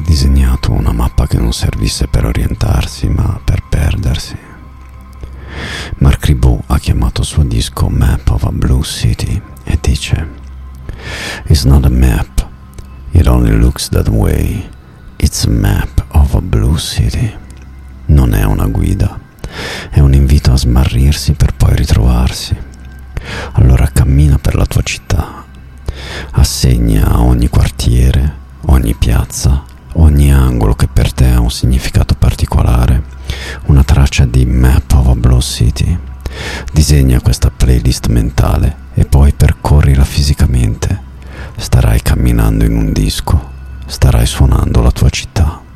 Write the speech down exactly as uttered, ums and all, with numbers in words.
disegnato una mappa che non servisse per orientarsi, ma per perdersi. Marc Ribot ha chiamato il suo disco Map of a Blue City e dice: It's not a map, it only looks that way, it's a map of a blue city. Non è una guida, è un invito a smarrirsi per poi ritrovarsi. Allora cammina per la tua città, assegna a ogni quartiere, ogni piazza, ogni angolo che per te ha un significato particolare una traccia di Map of a Blue City. Disegna questa playlist mentale e poi percorrila fisicamente. Starai camminando in un disco, starai suonando la tua città.